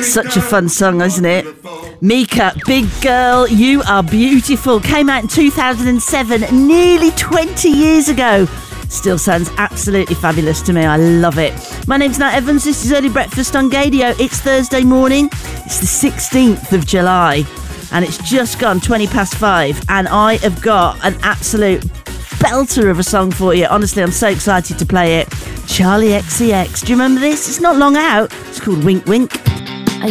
Such a fun song, isn't it? Mika, Big Girl, You Are Beautiful, came out in 2007, nearly 20 years ago. Still sounds absolutely fabulous to me. I love it. My name's Nat Evans. This is Early Breakfast on Gadio. It's Thursday morning. It's the 16th of July. And it's just gone 20 past 5. And I have got an absolute belter of a song for you. Honestly, I'm so excited to play it. Charlie XCX. Do you remember this? It's not long out. It's called Wink Wink.